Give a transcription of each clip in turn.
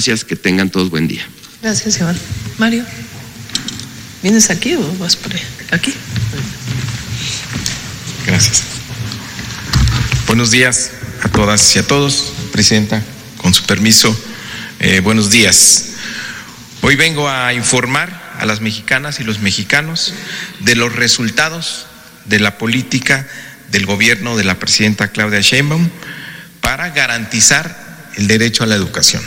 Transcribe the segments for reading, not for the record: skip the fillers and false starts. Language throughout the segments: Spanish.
Gracias, que tengan todos buen día. Gracias, Iván. Mario, ¿vienes aquí o vas por ahí? Aquí. Gracias. Buenos días a todas y a todos. Presidenta, con su permiso, buenos días. Hoy vengo a informar a las mexicanas y los mexicanos de los resultados de la política del gobierno de la presidenta Claudia Sheinbaum para garantizar el derecho a la educación.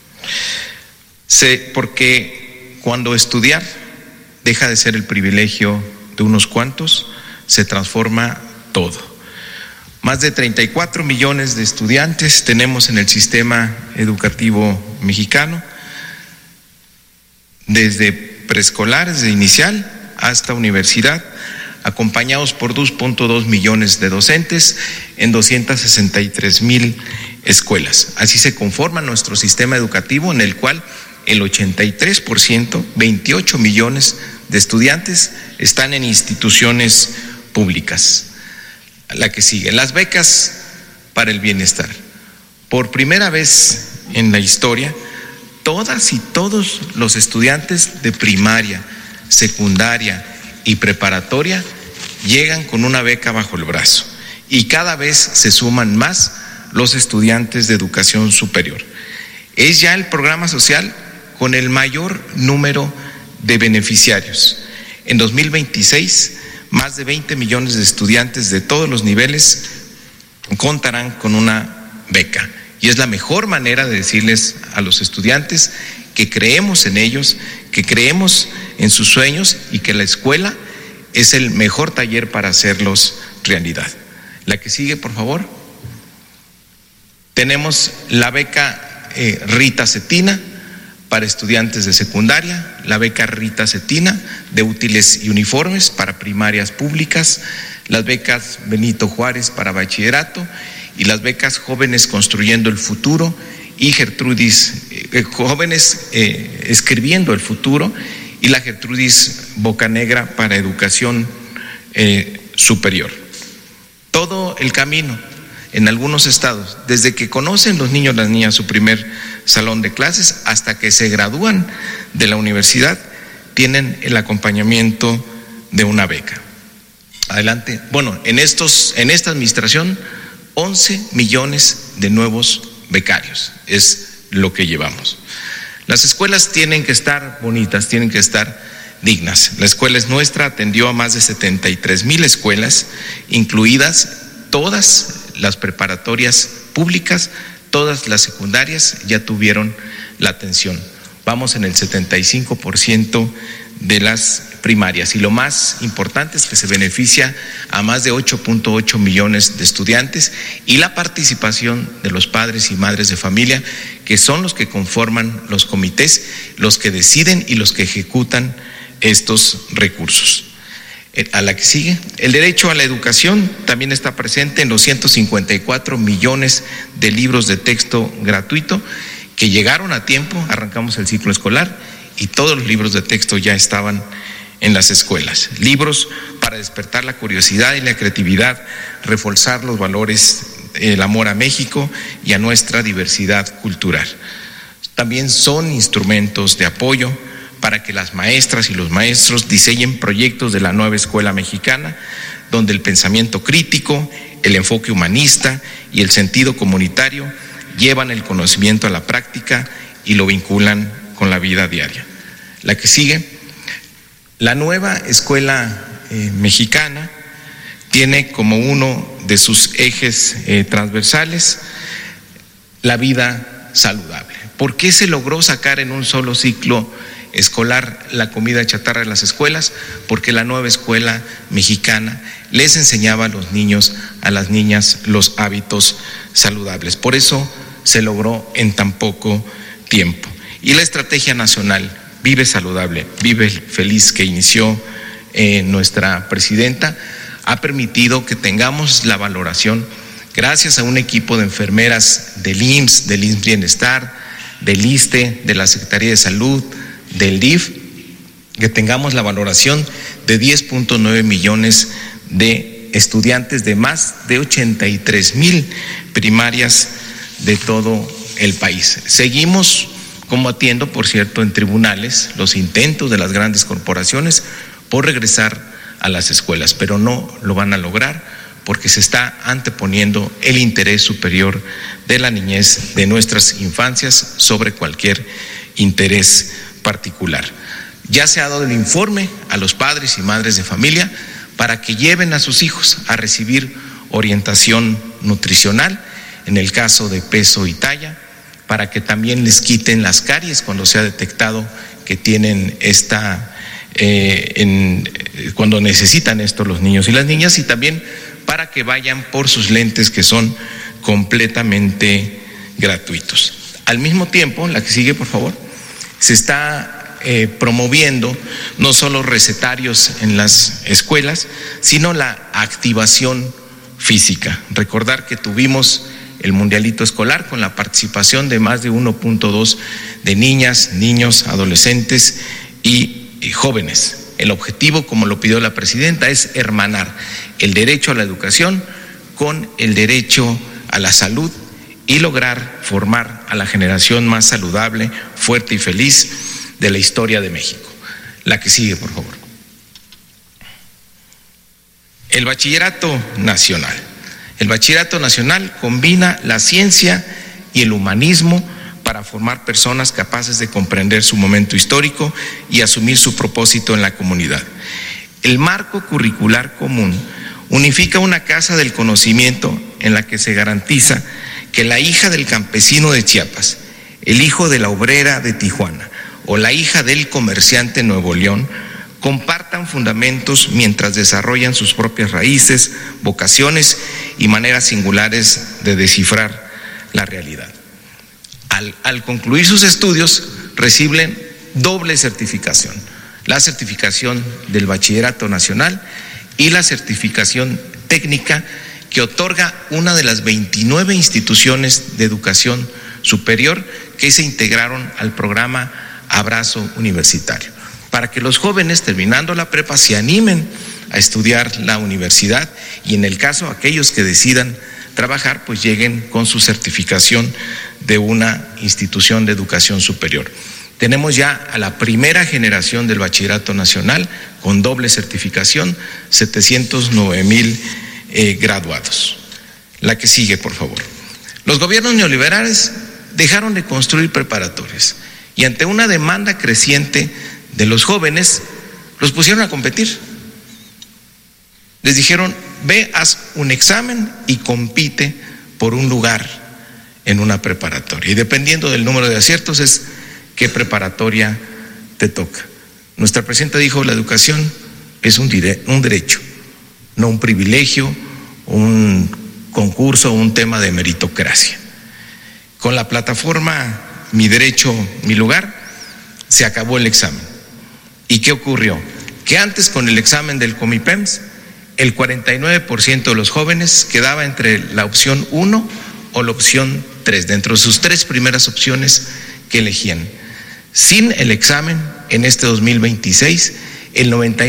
Porque cuando estudiar deja de ser el privilegio de unos cuantos, se transforma todo. Más de 34 millones de estudiantes tenemos en el sistema educativo mexicano, desde preescolares, de inicial hasta universidad, acompañados por 2.2 millones de docentes en 263,000 escuelas. Así se conforma nuestro sistema educativo, en el cual el 83%, 28 millones de estudiantes, están en instituciones públicas. La que sigue, las becas para el bienestar. Por primera vez en la historia, todas y todos los estudiantes de primaria, secundaria y preparatoria llegan con una beca bajo el brazo, y cada vez se suman más los estudiantes de educación superior. Es ya el programa social con el mayor número de beneficiarios. En 2026, más de 20 millones de estudiantes de todos los niveles contarán con una beca. Y es la mejor manera de decirles a los estudiantes que creemos en ellos, que creemos en sus sueños y que la escuela es el mejor taller para hacerlos realidad. La que sigue, por favor. Tenemos la beca Rita Cetina para estudiantes de secundaria, la beca Rita Cetina de útiles y uniformes para primarias públicas, las becas Benito Juárez para bachillerato y las becas Jóvenes Construyendo el Futuro y Gertrudis, Jóvenes Escribiendo el Futuro, y la Gertrudis Bocanegra para educación superior. Todo el camino en algunos estados, desde que conocen los niños y las niñas su primer salón de clases hasta que se gradúan de la universidad, tienen el acompañamiento de una beca. Adelante. Bueno, en esta administración, 11 millones de nuevos becarios es lo que llevamos. Las escuelas tienen que estar bonitas, tienen que estar dignas. La escuela es nuestra, atendió a más de 73,000 escuelas, incluidas todas las preparatorias públicas, todas las secundarias ya tuvieron la atención. Vamos en el 75% de las primarias, y lo más importante es que se beneficia a más de 8.8 millones de estudiantes, y la participación de los padres y madres de familia, que son los que conforman los comités, los que deciden y los que ejecutan estos recursos. A la que sigue, el derecho a la educación también está presente en los 154 millones de libros de texto gratuito que llegaron a tiempo. Arrancamos el ciclo escolar y todos los libros de texto ya estaban en las escuelas. Libros para despertar la curiosidad y la creatividad, reforzar los valores, el amor a México y a nuestra diversidad cultural. También son instrumentos de apoyo para que las maestras y los maestros diseñen proyectos de la nueva escuela mexicana, donde el pensamiento crítico, el enfoque humanista y el sentido comunitario llevan el conocimiento a la práctica y lo vinculan con la vida diaria. La que sigue, la nueva escuela mexicana tiene como uno de sus ejes transversales la vida saludable. ¿Por qué se logró sacar en un solo ciclo escolar la comida chatarra en las escuelas? Porque la nueva escuela mexicana les enseñaba a los niños, a las niñas, los hábitos saludables. Por eso se logró en tan poco tiempo. Y la estrategia nacional Vive Saludable, Vive Feliz, que inició nuestra presidenta, ha permitido que tengamos la valoración, gracias a un equipo de enfermeras del IMSS, del IMSS Bienestar, del ISSSTE, de la Secretaría de Salud, del DIF, que tengamos la valoración de 10.9 millones de estudiantes de más de 83,000 primarias de todo el país. Seguimos combatiendo, por cierto, en tribunales los intentos de las grandes corporaciones por regresar a las escuelas, pero no lo van a lograr porque se está anteponiendo el interés superior de la niñez, de nuestras infancias, sobre cualquier interés particular. Ya se ha dado el informe a los padres y madres de familia para que lleven a sus hijos a recibir orientación nutricional, en el caso de peso y talla, para que también les quiten las caries cuando se ha detectado que tienen cuando necesitan esto los niños y las niñas, y también para que vayan por sus lentes, que son completamente gratuitos. Al mismo tiempo, la que sigue, por favor, se está promoviendo no solo recetarios en las escuelas, sino la activación física. Recordar que tuvimos el mundialito escolar con la participación de más de 1.2 de niñas, niños, adolescentes y jóvenes. El objetivo, como lo pidió la presidenta, es hermanar el derecho a la educación con el derecho a la salud y lograr formar a la generación más saludable, fuerte y feliz de la historia de México. La que sigue, por favor. El Bachillerato Nacional. El Bachillerato Nacional combina la ciencia y el humanismo para formar personas capaces de comprender su momento histórico y asumir su propósito en la comunidad. El marco curricular común unifica una casa del conocimiento en la que se garantiza que la hija del campesino de Chiapas, el hijo de la obrera de Tijuana o la hija del comerciante de Nuevo León compartan fundamentos mientras desarrollan sus propias raíces, vocaciones y maneras singulares de descifrar la realidad. Al concluir sus estudios, reciben doble certificación: la certificación del Bachillerato Nacional y la certificación técnica que otorga una de las 29 instituciones de educación superior que se integraron al programa Abrazo Universitario, para que los jóvenes, terminando la prepa, se animen a estudiar la universidad y, en el caso aquellos que decidan trabajar, pues lleguen con su certificación de una institución de educación superior. Tenemos ya a la primera generación del Bachillerato Nacional con doble certificación, 709,000 graduados. La que sigue, por favor. Los gobiernos neoliberales dejaron de construir preparatorias y, ante una demanda creciente de los jóvenes, los pusieron a competir. Les dijeron: ve, haz un examen y compite por un lugar en una preparatoria. Y dependiendo del número de aciertos es qué preparatoria te toca. Nuestra presidenta dijo: la educación es un derecho, no un privilegio, un concurso, un tema de meritocracia. Con la plataforma Mi Derecho, Mi Lugar, se acabó el examen. ¿Y qué ocurrió? Que antes, con el examen del Comipems, el 49% de los jóvenes quedaba entre la opción 1 o la opción 3, dentro de sus 3 primeras opciones que elegían. Sin el examen, en este 2026, el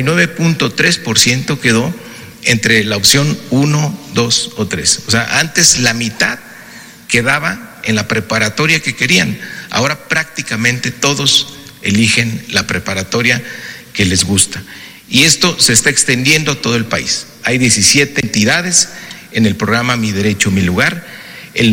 99.3% quedó entre la opción 1, 2 o 3. O sea, antes la mitad quedaba en la preparatoria que querían. Ahora prácticamente todos eligen la preparatoria que les gusta. Y esto se está extendiendo a todo el país. Hay 17 entidades en el programa Mi Derecho, Mi Lugar. El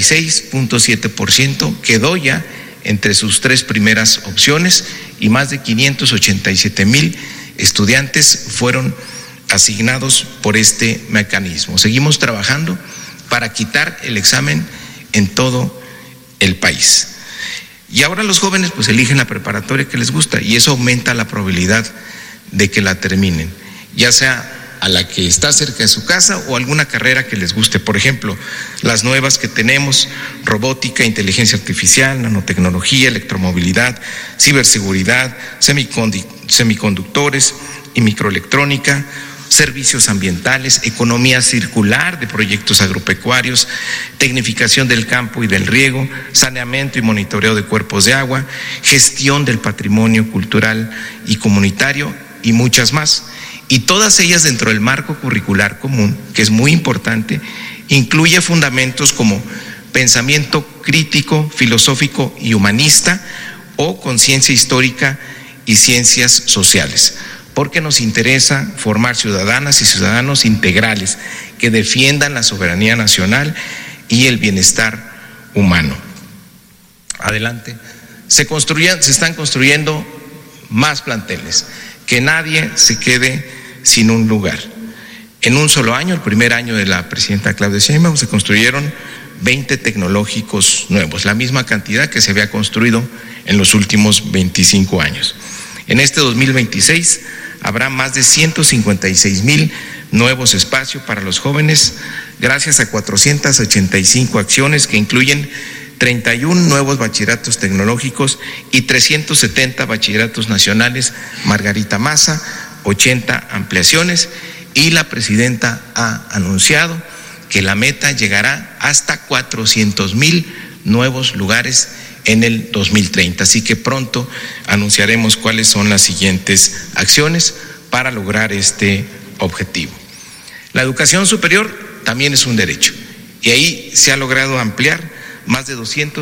96.7% quedó ya entre sus 3 primeras opciones y más de 587,000 estudiantes fueron asignados por este mecanismo. Seguimos trabajando para quitar el examen en todo el país. Y ahora los jóvenes pues eligen la preparatoria que les gusta y eso aumenta la probabilidad de que la terminen, ya sea a la que está cerca de su casa o alguna carrera que les guste. Por ejemplo, las nuevas que tenemos: robótica, inteligencia artificial, nanotecnología, electromovilidad, ciberseguridad, semiconductores y microelectrónica, servicios ambientales, economía circular de proyectos agropecuarios, tecnificación del campo y del riego, saneamiento y monitoreo de cuerpos de agua, gestión del patrimonio cultural y comunitario y muchas más. Y todas ellas dentro del marco curricular común, que es muy importante, incluye fundamentos como pensamiento crítico, filosófico y humanista, o con ciencia histórica y ciencias sociales, porque nos interesa formar ciudadanas y ciudadanos integrales que defiendan la soberanía nacional y el bienestar humano. Adelante. Se están construyendo más planteles, que nadie se quede sin un lugar. En un solo año, el primer año de la presidenta Claudia Sheinbaum, se construyeron 20 tecnológicos nuevos, la misma cantidad que se había construido en los últimos 25 años. En este 2026 habrá más de 156,000 nuevos espacios para los jóvenes, gracias a 485 acciones que incluyen 31 nuevos bachilleratos tecnológicos y 370 bachilleratos nacionales Margarita Maza, 80 ampliaciones, y la presidenta ha anunciado que la meta llegará hasta 400,000 nuevos lugares en el 2030. Así que pronto anunciaremos cuáles son las siguientes acciones para lograr este objetivo. La educación superior también es un derecho, y ahí se ha logrado ampliar más de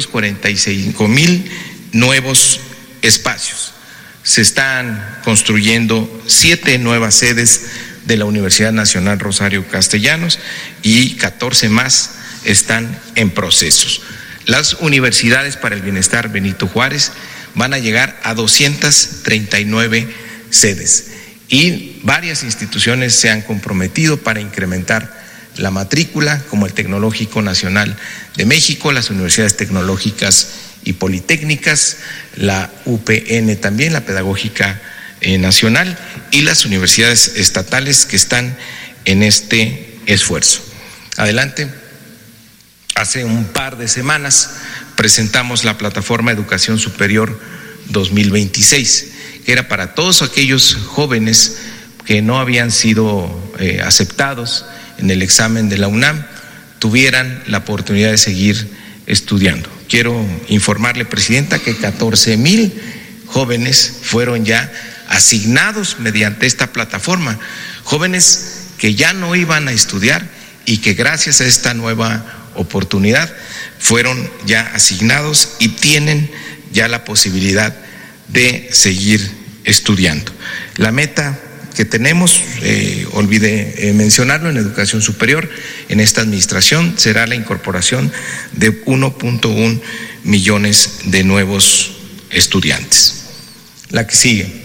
245,000 nuevos espacios. Se están construyendo 7 nuevas sedes de la Universidad Nacional Rosario Castellanos y 14 más están en procesos. Las universidades para el bienestar Benito Juárez van a llegar a 239 sedes, y varias instituciones se han comprometido para incrementar la matrícula, como el Tecnológico Nacional de México, las universidades tecnológicas y politécnicas, la UPN también, la Pedagógica Nacional, y las universidades estatales que están en este esfuerzo. Adelante. Hace un par de semanas presentamos la plataforma Educación Superior 2026, que era para todos aquellos jóvenes que no habían sido aceptados en el examen de la UNAM, tuvieran la oportunidad de seguir estudiando. Quiero informarle, presidenta, que 14,000 jóvenes fueron ya asignados mediante esta plataforma, jóvenes que ya no iban a estudiar y que gracias a esta nueva oportunidad fueron ya asignados y tienen ya la posibilidad de seguir estudiando. La meta que tenemos, olvidé mencionarlo, en educación superior, en esta administración, será la incorporación de 1.1 millones de nuevos estudiantes. La que sigue.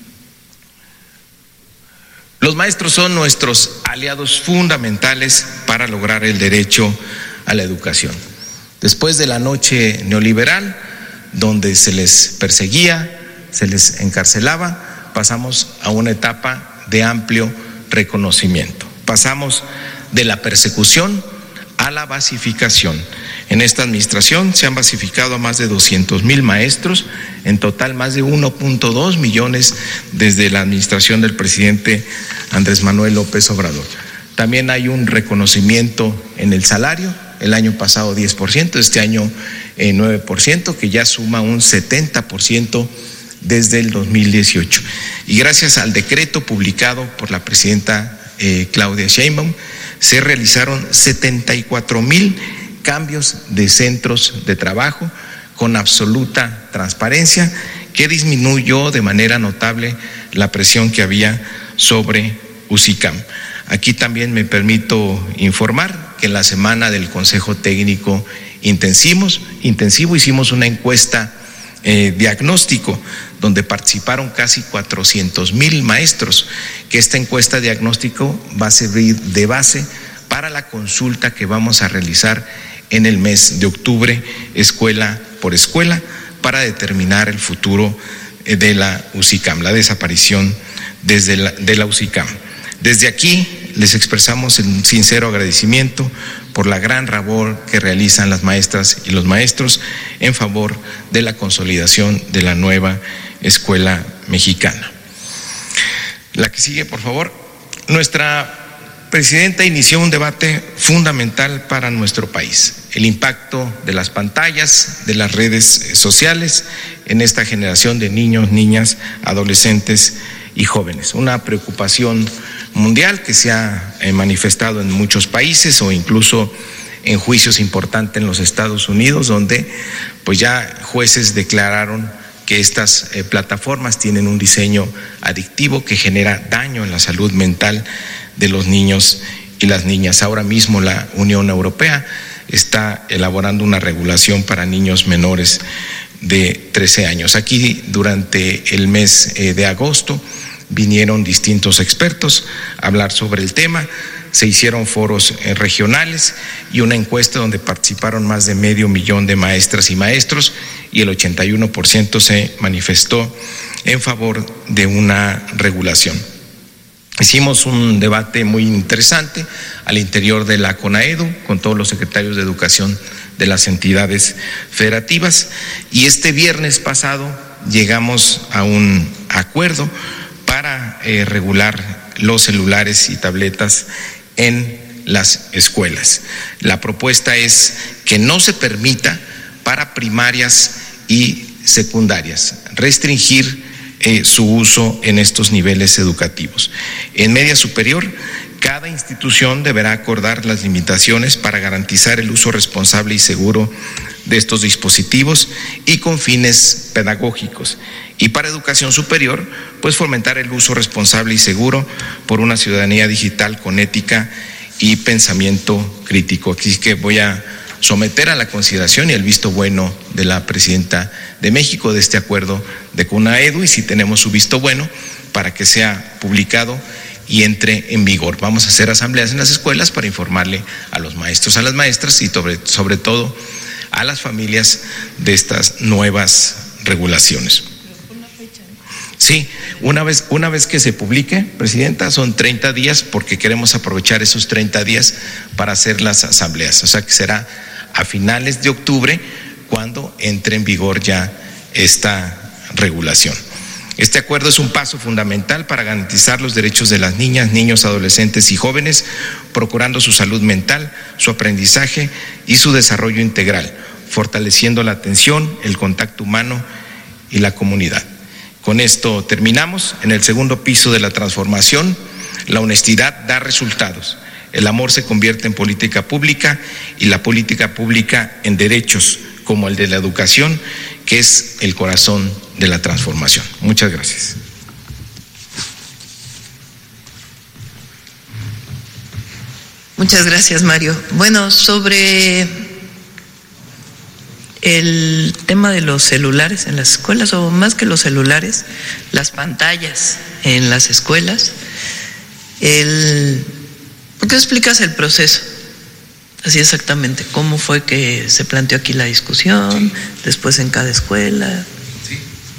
Los maestros son nuestros aliados fundamentales para lograr el derecho a la educación. Después de la noche neoliberal, donde se les perseguía, se les encarcelaba, pasamos a una etapa de amplio reconocimiento. Pasamos de la persecución a la basificación. En esta administración se han basificado a más de 200,000 maestros, en total más de 1.2 millones desde la administración del presidente Andrés Manuel López Obrador. También hay un reconocimiento en el salario, el año pasado 10%, este año 9%, que ya suma un 70% desde el 2018. Y gracias al decreto publicado por la presidenta Claudia Sheinbaum, se realizaron 74,000 cambios de centros de trabajo con absoluta transparencia, que disminuyó de manera notable la presión que había sobre UCICAM. Aquí también me permito informar que en la semana del Consejo Técnico Intensivo hicimos una encuesta diagnóstico, donde participaron casi 400,000 maestros, que esta encuesta diagnóstico va a servir de base para la consulta que vamos a realizar en el mes de octubre, escuela por escuela, para determinar el futuro de la UCICAM, la desaparición de la UCICAM. Desde aquí les expresamos el sincero agradecimiento por la gran labor que realizan las maestras y los maestros en favor de la consolidación de la nueva escuela mexicana. La que sigue, por favor. Nuestra presidenta inició un debate fundamental para nuestro país: el impacto de las pantallas, de las redes sociales en esta generación de niños, niñas, adolescentes y jóvenes. Una preocupación mundial que se ha manifestado en muchos países o incluso en juicios importantes en los Estados Unidos, donde pues ya jueces declararon que estas plataformas tienen un diseño adictivo que genera daño en la salud mental de los niños y las niñas. Ahora mismo la Unión Europea está elaborando una regulación para niños menores de 13 años. Aquí durante el mes de agosto vinieron distintos expertos a hablar sobre el tema. Se hicieron foros regionales y una encuesta donde participaron más de 500,000 de maestras y maestros, y el 81% se manifestó en favor de una regulación. Hicimos un debate muy interesante al interior de la CONAEDU con todos los secretarios de educación de las entidades federativas, y este viernes pasado llegamos a un acuerdo para regular los celulares y tabletas en las escuelas. La propuesta es que no se permita para primarias y secundarias restringir su uso en estos niveles educativos. En media superior, cada institución deberá acordar las limitaciones para garantizar el uso responsable y seguro de estos dispositivos y con fines pedagógicos. Y para educación superior, pues fomentar el uso responsable y seguro por una ciudadanía digital con ética y pensamiento crítico. Así que voy a someter a la consideración y al visto bueno de la Presidenta de México de este acuerdo de CONAEDU, y si tenemos su visto bueno para que sea publicado y entre en vigor. Vamos a hacer asambleas en las escuelas para informarle a los maestros, a las maestras y sobre todo a las familias de estas nuevas regulaciones. Sí, una vez que se publique, Presidenta, son 30 días, porque queremos aprovechar esos 30 días para hacer las asambleas. O sea que será a finales de octubre cuando entre en vigor ya esta regulación. Este acuerdo es un paso fundamental para garantizar los derechos de las niñas, niños, adolescentes y jóvenes, procurando su salud mental, su aprendizaje y su desarrollo integral, fortaleciendo la atención, el contacto humano y la comunidad. Con esto terminamos. En el segundo piso de la transformación, la honestidad da resultados. El amor se convierte en política pública y la política pública en derechos, como el de la educación, que es el corazón de la transformación. Muchas gracias. Muchas gracias, Mario. Bueno, sobre el tema de los celulares en las escuelas, o más que los celulares, las pantallas en las escuelas, ¿por qué explicas el proceso? Así exactamente, ¿cómo fue que se planteó aquí la discusión? Sí. Después en cada escuela. Sí.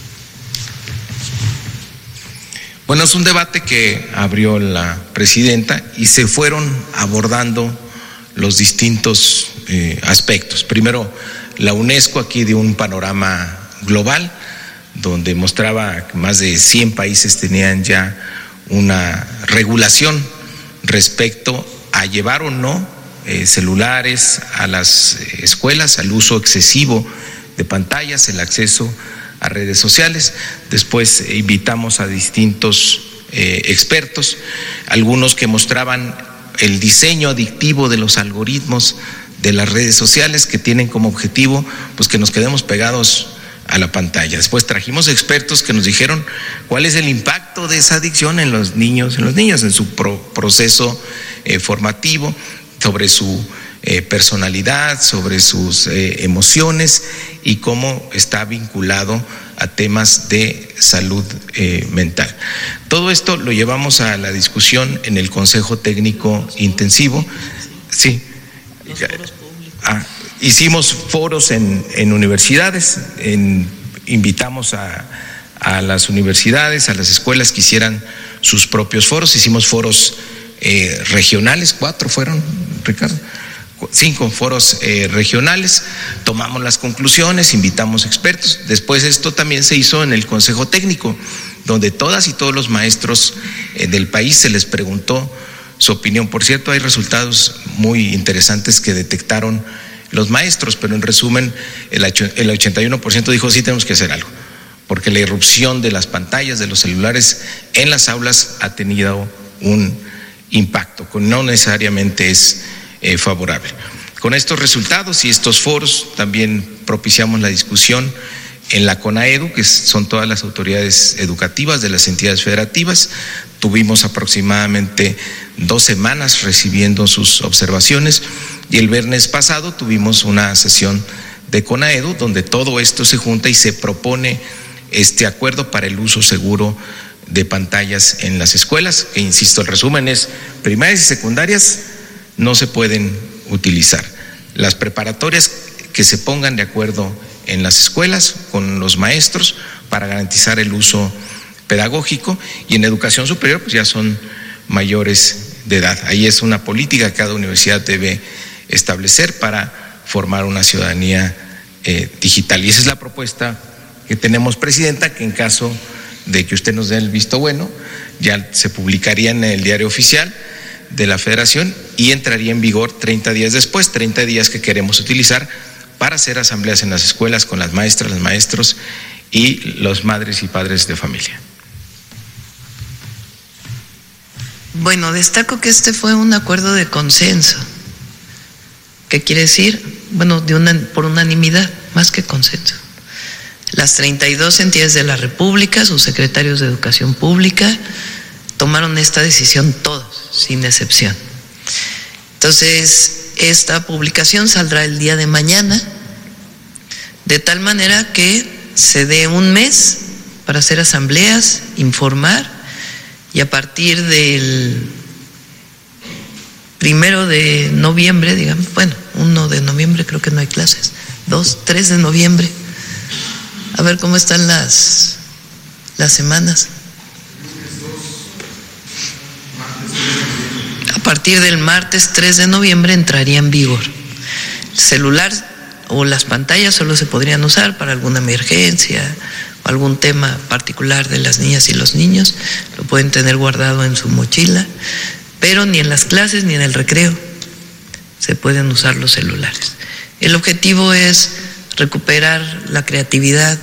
Bueno, es un debate que abrió la Presidenta y se fueron abordando los distintos aspectos. Primero, la UNESCO aquí dio un panorama global donde mostraba que más de 100 países tenían ya una regulación respecto a llevar o no celulares a las escuelas, al uso excesivo de pantallas, el acceso a redes sociales. Después invitamos a distintos expertos, algunos que mostraban el diseño adictivo de los algoritmos de las redes sociales, que tienen como objetivo pues que nos quedemos pegados a la pantalla. Después trajimos expertos que nos dijeron cuál es el impacto de esa adicción en los niños, en su proceso formativo, sobre su personalidad, sobre sus emociones y cómo está vinculado a temas de salud mental. Todo esto lo llevamos a la discusión en el Consejo Técnico Intensivo. Sí. Los foros públicos. Hicimos foros en universidades, invitamos a las universidades, a las escuelas que hicieran sus propios foros. Hicimos foros regionales, 4 fueron, Ricardo, 5 foros regionales, tomamos las conclusiones, invitamos expertos. Después esto también se hizo en el Consejo Técnico, donde todas y todos los maestros del país se les preguntó su opinión. Por cierto, hay resultados muy interesantes que detectaron los maestros, pero en resumen, el 81% dijo sí tenemos que hacer algo, porque la irrupción de las pantallas, de los celulares en las aulas ha tenido un impacto, que no necesariamente es favorable. Con estos resultados y estos foros también propiciamos la discusión en la CONAEDU, que son todas las autoridades educativas de las entidades federativas. Tuvimos aproximadamente 2 semanas recibiendo sus observaciones y el viernes pasado tuvimos una sesión de CONAEDU donde todo esto se junta y se propone este acuerdo para el uso seguro de pantallas en las escuelas, que insisto, el resumen es: primarias y secundarias no se pueden utilizar. Las preparatorias que se pongan de acuerdo en las escuelas con los maestros para garantizar el uso pedagógico, y en educación superior pues ya son mayores de edad. Ahí es una política que cada universidad debe establecer para formar una ciudadanía digital. Y esa es la propuesta que tenemos, Presidenta, que en caso de que usted nos dé el visto bueno, ya se publicaría en el diario oficial de la Federación y entraría en vigor 30 días después, 30 días que queremos utilizar para hacer asambleas en las escuelas con las maestras, los maestros y los madres y padres de familia. Bueno, destaco que este fue un acuerdo de consenso. ¿Qué quiere decir? Bueno, por unanimidad, más que consenso. Las 32 entidades de la República, sus secretarios de Educación Pública, tomaron esta decisión todos, sin excepción. Entonces, esta publicación saldrá el día de mañana, de tal manera que se dé un mes para hacer asambleas, informar, y a partir del 1 de noviembre, digamos, bueno, 1 de noviembre creo que no hay clases, 2, 3 de noviembre, a ver cómo están las semanas. A partir del martes 3 de noviembre entraría en vigor. El celular o las pantallas solo se podrían usar para alguna emergencia o algún tema particular de las niñas y los niños. Lo pueden tener guardado en su mochila, pero ni en las clases ni en el recreo se pueden usar los celulares. El objetivo es recuperar la creatividad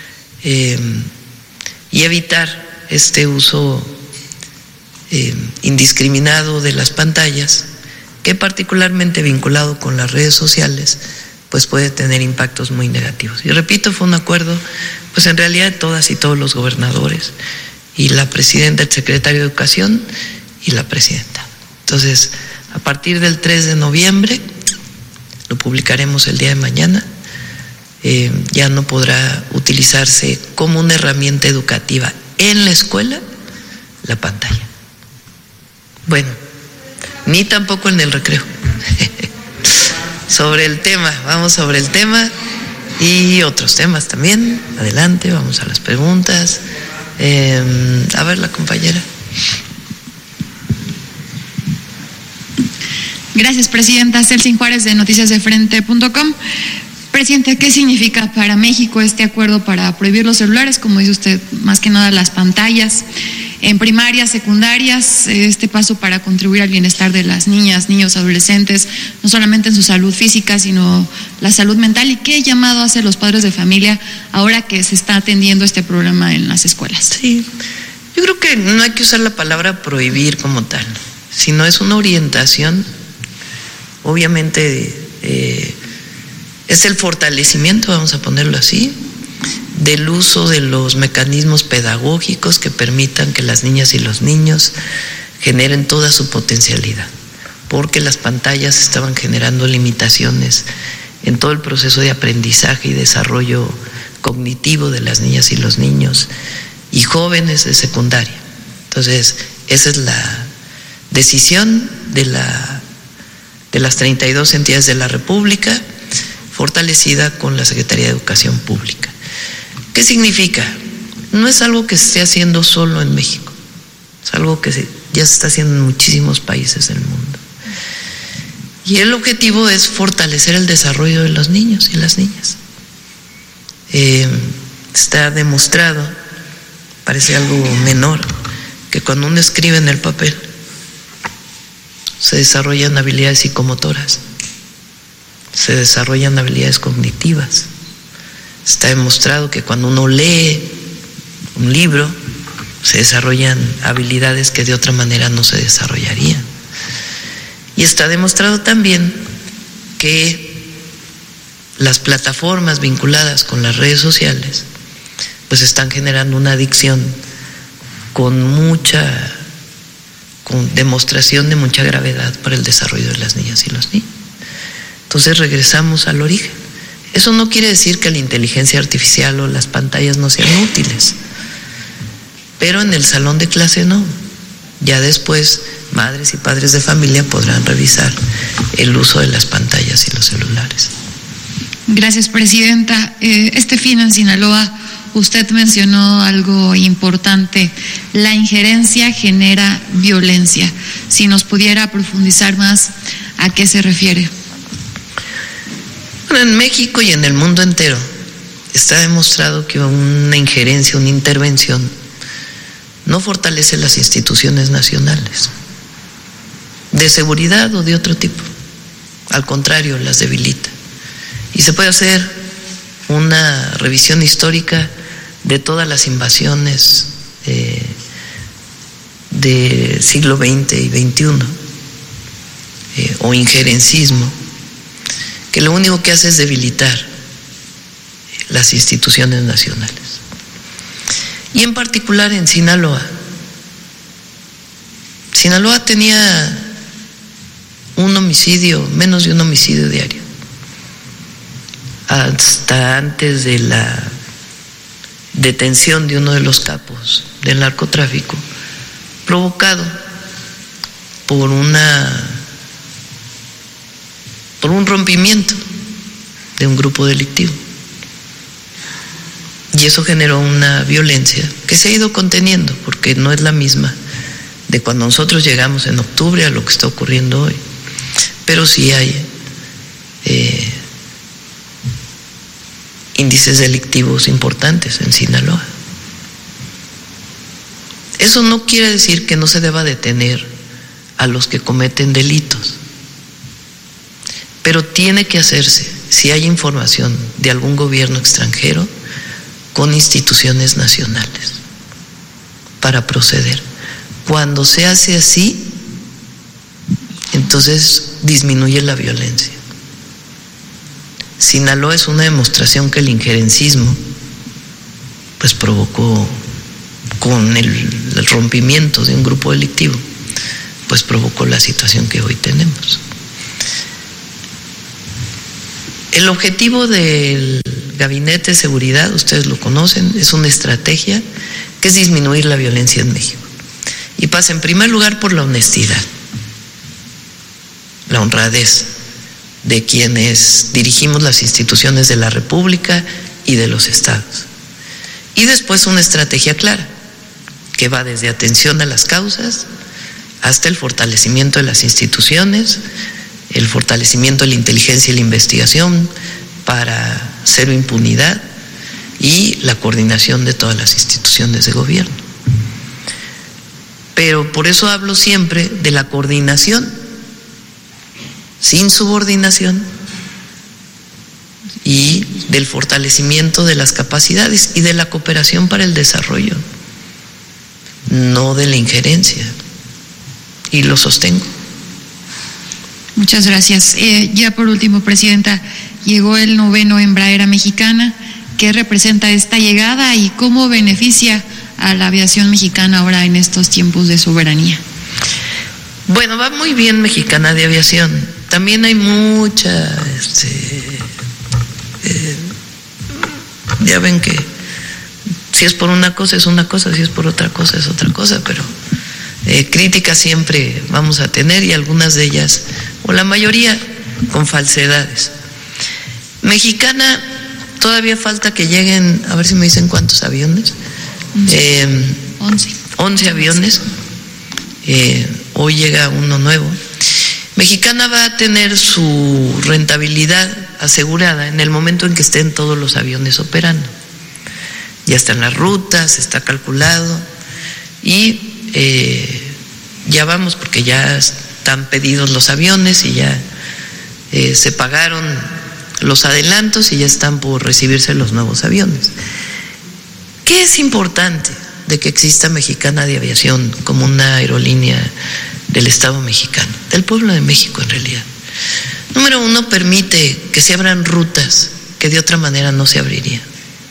y evitar este uso indiscriminado de las pantallas, que particularmente vinculado con las redes sociales, pues puede tener impactos muy negativos. Y repito, fue un acuerdo, pues en realidad de todas y todos los gobernadores, y la presidenta, el secretario de Educación y la presidenta. Entonces, a partir del 3 de noviembre, lo publicaremos el día de mañana, ya no podrá utilizarse como una herramienta educativa en la escuela la pantalla. Bueno, ni tampoco en el recreo. Sobre el tema, vamos sobre el tema y otros temas también. Adelante, vamos a las preguntas. A ver, la compañera. Gracias, Presidenta. Celsin Juárez, de noticiasdefrente.com. Presidente, ¿qué significa para México este acuerdo para prohibir los celulares? Como dice usted, más que nada las pantallas en primarias, secundarias, este paso para contribuir al bienestar de las niñas, niños, adolescentes, no solamente en su salud física, sino la salud mental. ¿Y qué llamado hacen los padres de familia ahora que se está atendiendo este problema en las escuelas? Sí, yo creo que no hay que usar la palabra prohibir como tal, sino es una orientación. Obviamente es el fortalecimiento, vamos a ponerlo así, del uso de los mecanismos pedagógicos que permitan que las niñas y los niños generen toda su potencialidad, porque las pantallas estaban generando limitaciones en todo el proceso de aprendizaje y desarrollo cognitivo de las niñas y los niños y jóvenes de secundaria. Entonces, esa es la decisión de las 32 entidades de la República, fortalecida con la Secretaría de Educación Pública. ¿Qué significa? No es algo que se esté haciendo solo en México, es algo que ya se está haciendo en muchísimos países del mundo. Y el objetivo es fortalecer el desarrollo de los niños y las niñas. Está demostrado, parece algo menor, que cuando uno escribe en el papel se desarrollan habilidades psicomotoras, se desarrollan habilidades cognitivas. Está demostrado que cuando uno lee un libro se desarrollan habilidades que de otra manera no se desarrollarían. Y está demostrado también que las plataformas vinculadas con las redes sociales pues están generando una adicción con demostración de mucha gravedad para el desarrollo de las niñas y los niños. Entonces regresamos al origen. Eso no quiere decir que la inteligencia artificial o las pantallas no sean útiles, pero en el salón de clase no. Ya después madres y padres de familia podrán revisar el uso de las pantallas y los celulares. Gracias, presidenta. Este fin en Sinaloa, usted mencionó algo importante: la injerencia genera violencia. Si nos pudiera profundizar más, ¿a qué se refiere? Bueno, en México y en el mundo entero está demostrado que una injerencia, una intervención, no fortalece las instituciones nacionales, de seguridad o de otro tipo. Al contrario, las debilita. Y se puede hacer una revisión histórica de todas las invasiones del siglo XX y XXI, o injerencismo, que lo único que hace es debilitar las instituciones nacionales. Y en particular en Sinaloa. Sinaloa tenía menos de un homicidio diario, hasta antes de la detención de uno de los capos del narcotráfico, provocado por un rompimiento de un grupo delictivo. Y eso generó una violencia que se ha ido conteniendo, porque no es la misma de cuando nosotros llegamos en octubre a lo que está ocurriendo hoy. Pero sí hay índices delictivos importantes en Sinaloa. Eso no quiere decir que no se deba detener a los que cometen delitos, pero tiene que hacerse, si hay información de algún gobierno extranjero, con instituciones nacionales para proceder. Cuando se hace así, entonces disminuye la violencia. Sinaloa es una demostración que el injerencismo pues provocó, con el rompimiento de un grupo delictivo, pues provocó la situación que hoy tenemos. El objetivo del Gabinete de Seguridad, ustedes lo conocen, es una estrategia que es disminuir la violencia en México. Y pasa en primer lugar por la honestidad, la honradez de quienes dirigimos las instituciones de la República y de los estados. Y después una estrategia clara, que va desde atención a las causas hasta el fortalecimiento de las instituciones, el fortalecimiento de la inteligencia y la investigación para cero impunidad y la coordinación de todas las instituciones de gobierno. Pero por eso hablo siempre de la coordinación, sin subordinación, y del fortalecimiento de las capacidades y de la cooperación para el desarrollo, no de la injerencia. Y lo sostengo. Muchas gracias. Ya por último, presidenta, llegó el 9º Embraer a Mexicana. ¿Qué representa esta llegada y cómo beneficia a la aviación mexicana ahora en estos tiempos de soberanía? Bueno, va muy bien Mexicana de Aviación. También hay mucha, ya ven que si es por una cosa es una cosa, si es por otra cosa es otra cosa, pero críticas siempre vamos a tener, y algunas de ellas, o la mayoría, con falsedades. Mexicana, todavía falta que lleguen, a ver si me dicen cuántos aviones. 11 aviones. Hoy llega uno nuevo. Mexicana va a tener su rentabilidad asegurada en el momento en que estén todos los aviones operando. Ya están las rutas, está calculado, y ya vamos, porque ya están pedidos los aviones y ya se pagaron los adelantos y ya están por recibirse los nuevos aviones. ¿Qué es importante de que exista Mexicana de Aviación como una aerolínea del Estado mexicano, del pueblo de México en realidad? Número uno, permite que se abran rutas que de otra manera no se abrirían.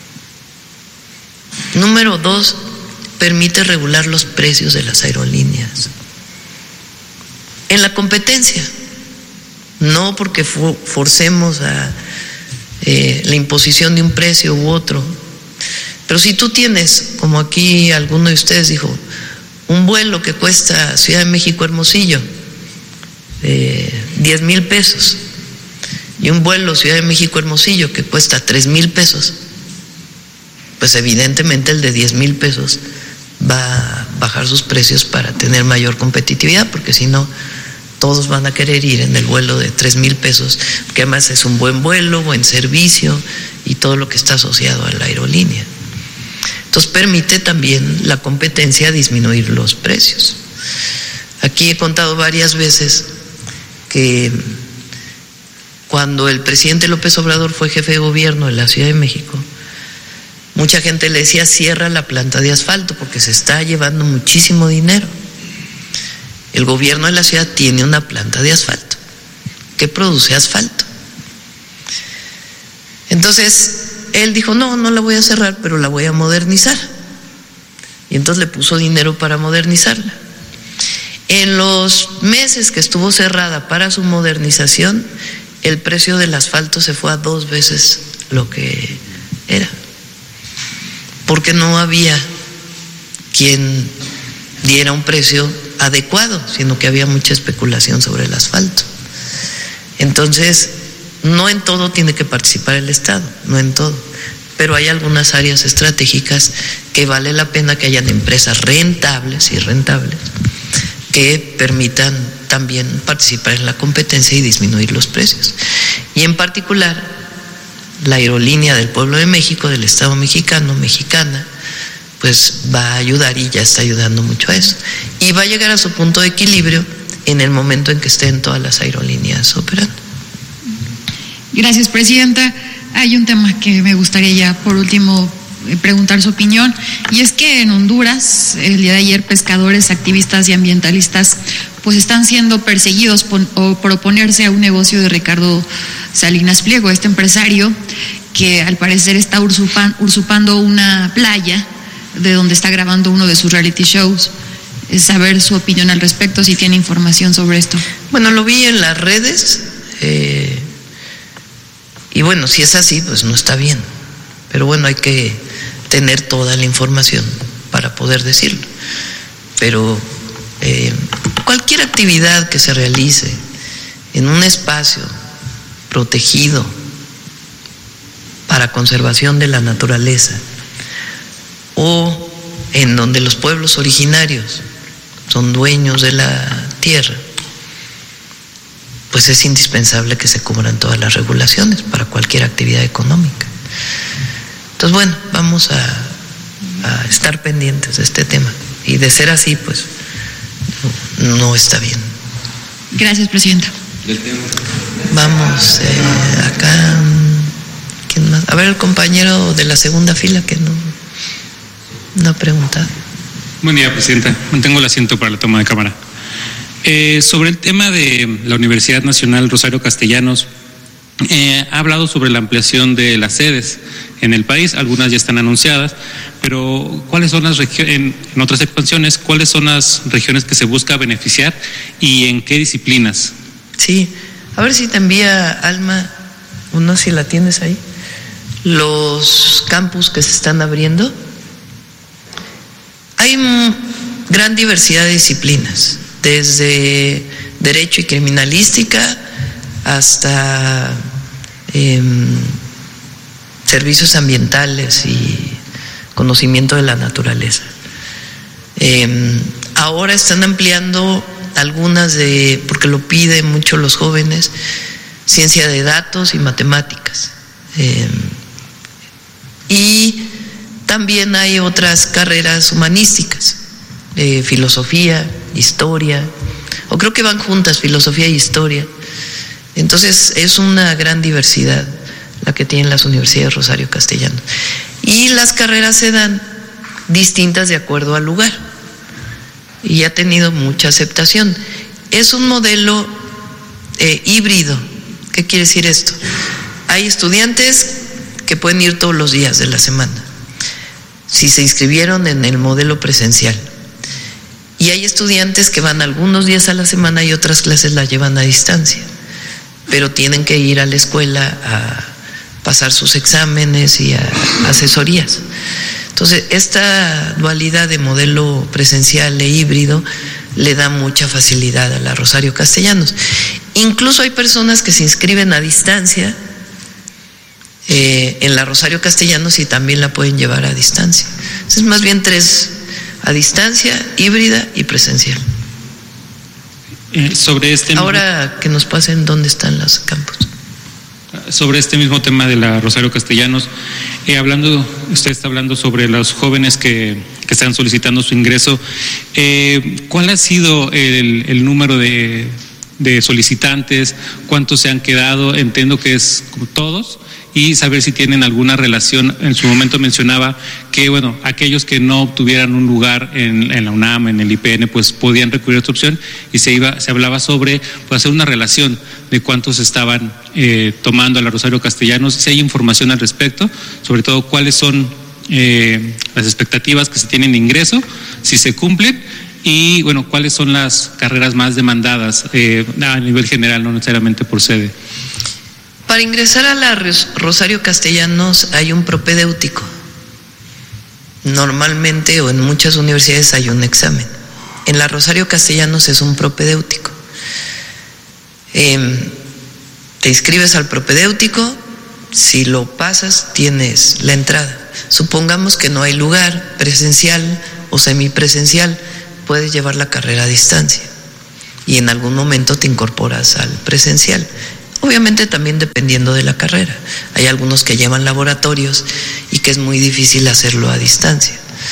Número dos, permite regular los precios de las aerolíneas en la competencia, no porque forcemos a la imposición de un precio u otro. Pero si tú tienes, como aquí alguno de ustedes dijo, un vuelo que cuesta Ciudad de México Hermosillo 10,000 pesos y un vuelo Ciudad de México Hermosillo que cuesta 3,000 pesos, pues evidentemente el de 10,000 pesos va a bajar sus precios para tener mayor competitividad, porque si no todos van a querer ir en el vuelo de 3,000 pesos, que además es un buen vuelo, buen servicio y todo lo que está asociado a la aerolínea. Entonces permite también la competencia disminuir los precios. Aquí he contado varias veces que cuando el presidente López Obrador fue jefe de gobierno de la Ciudad de México, mucha gente le decía: cierra la planta de asfalto porque se está llevando muchísimo dinero. El gobierno de la ciudad tiene una planta de asfalto que produce asfalto. Entonces él dijo: no la voy a cerrar, pero la voy a modernizar. Y entonces le puso dinero para modernizarla. En los meses que estuvo cerrada para su modernización, el precio del asfalto se fue a 2 veces lo que era, porque no había quien diera un precio adecuado, sino que había mucha especulación sobre el asfalto. Entonces, no en todo tiene que participar el Estado, no en todo, pero hay algunas áreas estratégicas que vale la pena que hayan empresas rentables que permitan también participar en la competencia y disminuir los precios. Y en particular, la aerolínea del Pueblo de México, del Estado mexicana, pues va a ayudar y ya está ayudando mucho a eso. Y va a llegar a su punto de equilibrio en el momento en que estén todas las aerolíneas operando. Gracias, Presidenta. Hay un tema que me gustaría ya por último preguntar su opinión, y es que en Honduras el día de ayer pescadores, activistas y ambientalistas pues están siendo perseguidos por oponerse a un negocio de Ricardo Salinas Pliego, este empresario que al parecer está usurpando una playa de donde está grabando uno de sus reality shows. Es saber su opinión al respecto, si tiene información sobre esto. Bueno, lo vi en las redes y bueno, si es así, pues no está bien, pero bueno, hay que tener toda la información para poder decirlo. Pero cualquier actividad que se realice en un espacio protegido para conservación de la naturaleza o en donde los pueblos originarios son dueños de la tierra, pues es indispensable que se cubran todas las regulaciones para cualquier actividad económica. Entonces, bueno, vamos a estar pendientes de este tema, y de ser así, pues no está bien. Gracias, Presidenta. Vamos acá. ¿Quién más? A ver, el compañero de la segunda fila que no ha preguntado. Buen día, Presidenta. Mantengo el asiento para la toma de cámara. Sobre el tema de la Universidad Nacional Rosario Castellanos, ha hablado sobre la ampliación de las sedes en el país. Algunas ya están anunciadas, pero ¿cuáles son las regiones, en otras expansiones, cuáles son las regiones que se busca beneficiar y en qué disciplinas? Sí, a ver si te envía Alma, o no, si la tienes ahí, los campus que se están abriendo. Hay gran diversidad de disciplinas, desde derecho y criminalística hasta servicios ambientales y conocimiento de la naturaleza. Ahora están ampliando algunas porque lo piden mucho los jóvenes, ciencia de datos y matemáticas. Y también hay otras carreras humanísticas, filosofía, historia, o creo que van juntas, filosofía y historia. Entonces es una gran diversidad la que tienen las universidades Rosario Castellanos. Y las carreras se dan distintas de acuerdo al lugar, y ha tenido mucha aceptación. Es un modelo híbrido ¿Qué quiere decir esto? Hay estudiantes que pueden ir todos los días de la semana, si se inscribieron en el modelo presencial. Y hay estudiantes que van algunos días a la semana y otras clases las llevan a distancia, pero tienen que ir a la escuela a pasar sus exámenes y a asesorías. Entonces, esta dualidad de modelo presencial e híbrido le da mucha facilidad a la Rosario Castellanos. Incluso hay personas que se inscriben a distancia en la Rosario Castellanos y también la pueden llevar a distancia. Entonces, más bien 3: a distancia, híbrida y presencial. Sobre este Ahora que nos pasen dónde están los campus. Sobre este mismo tema de la Rosario Castellanos, usted está hablando sobre los jóvenes que están solicitando su ingreso. ¿Cuál ha sido el número de solicitantes? ¿Cuántos se han quedado? Entiendo que es como todos. Y saber si tienen alguna relación. En su momento mencionaba que, bueno, aquellos que no obtuvieran un lugar en la UNAM, en el IPN, pues podían recurrir a esta opción, y se hablaba sobre pues, hacer una relación de cuántos estaban tomando a la Rosario Castellanos. Si hay información al respecto, sobre todo cuáles son las expectativas que se tienen de ingreso, si se cumplen, y bueno, cuáles son las carreras más demandadas a nivel general, no necesariamente por sede. Para ingresar a la Rosario Castellanos hay un propedéutico. Normalmente o en muchas universidades hay un examen. En la Rosario Castellanos es un propedéutico. Te inscribes al propedéutico, si lo pasas tienes la entrada. Supongamos que no hay lugar presencial o semipresencial, puedes llevar la carrera a distancia y en algún momento te incorporas al presencial. Obviamente también dependiendo de la carrera. Hay algunos que llevan laboratorios y que es muy difícil hacerlo a distancia.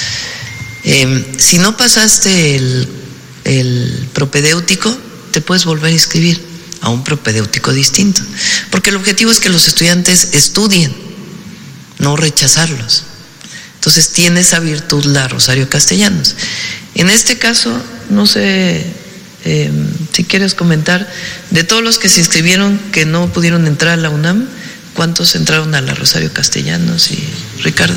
Si no pasaste el propedéutico, te puedes volver a inscribir a un propedéutico distinto. Porque el objetivo es que los estudiantes estudien, no rechazarlos. Entonces tiene esa virtud la Rosario Castellanos. En este caso, no sé... si quieres comentar, de todos los que se inscribieron que no pudieron entrar a la UNAM, ¿cuántos entraron a la Rosario Castellanos? Y Ricardo.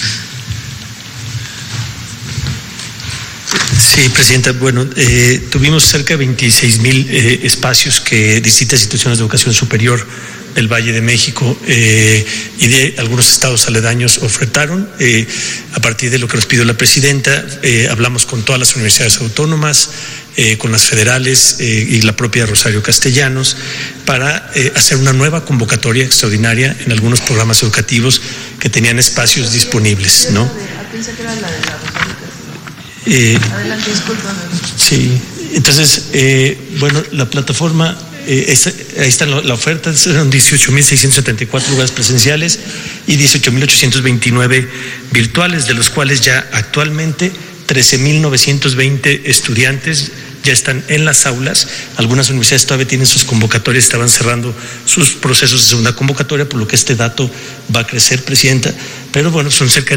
Sí, Presidenta. Bueno, tuvimos cerca de 26,000 espacios que distintas instituciones de educación superior del Valle de México y de algunos estados aledaños ofertaron. A partir de lo que nos pidió la Presidenta, hablamos con todas las universidades autónomas, con las federales y la propia Rosario Castellanos para hacer una nueva convocatoria extraordinaria en algunos programas educativos que tenían espacios disponibles, ¿no? Pensé que era la de la Rosario Castellanos. Adelante, discúlpame. Sí, entonces, bueno, la plataforma, ahí está la oferta, son 18,674 lugares presenciales y 18,829 virtuales, de los cuales ya actualmente 13,920 estudiantes ya están en las aulas. Algunas universidades todavía tienen sus convocatorias, estaban cerrando sus procesos de segunda convocatoria, por lo que este dato va a crecer, Presidenta. Pero bueno, son cerca de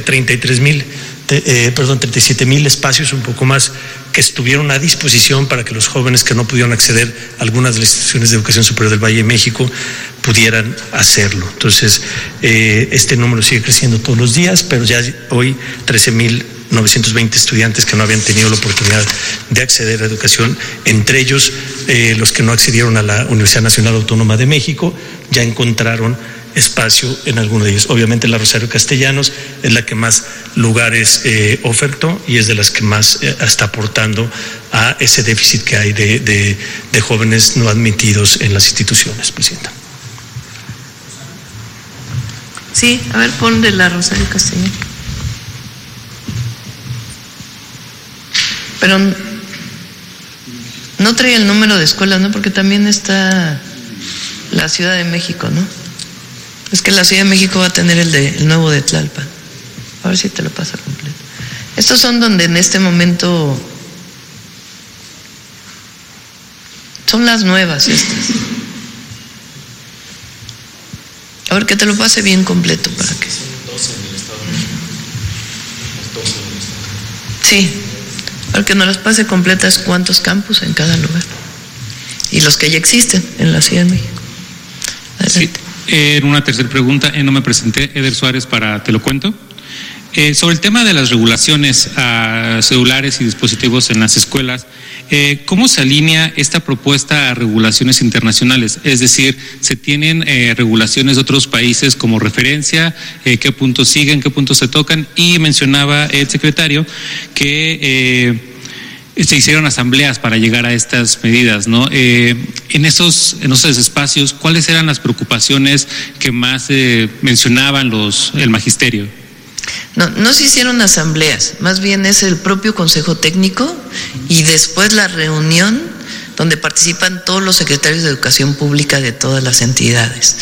37,000 espacios, un poco más, que estuvieron a disposición para que los jóvenes que no pudieron acceder a algunas de las instituciones de educación superior del Valle de México pudieran hacerlo. Entonces, este número sigue creciendo todos los días, pero ya hoy 13,920 estudiantes que no habían tenido la oportunidad de acceder a educación, entre ellos los que no accedieron a la Universidad Nacional Autónoma de México, ya encontraron espacio en alguno de ellos. Obviamente la Rosario Castellanos es la que más lugares ofertó y es de las que más está aportando a ese déficit que hay de jóvenes no admitidos en las instituciones, Presidenta. Sí, a ver, pon de la Rosario Castellanos. Pero no trae el número de escuelas, ¿no? Porque también está la Ciudad de México, ¿no? Es que la Ciudad de México va a tener el nuevo de Tlalpan. A ver si te lo pasa completo. Estos son donde en este momento son las nuevas estas. A ver que te lo pase bien completo para que. 12 en el Estado de México. 12 en el Estado. Sí. Para que nos las pase completas cuántos campus en cada lugar y los que ya existen en la Ciudad de México. Sí, una tercera pregunta, no me presenté, Eder Suárez para Te lo cuento. Sobre el tema de las regulaciones a celulares y dispositivos en las escuelas, ¿cómo se alinea esta propuesta a regulaciones internacionales? Es decir, ¿se tienen regulaciones de otros países como referencia? ¿Qué puntos siguen? ¿Qué puntos se tocan? Y mencionaba el secretario que se hicieron asambleas para llegar a estas medidas, ¿no? En esos espacios, ¿cuáles eran las preocupaciones que más mencionaban el magisterio? No se hicieron asambleas, más bien es el propio Consejo Técnico y después la reunión donde participan todos los secretarios de Educación Pública de todas las entidades.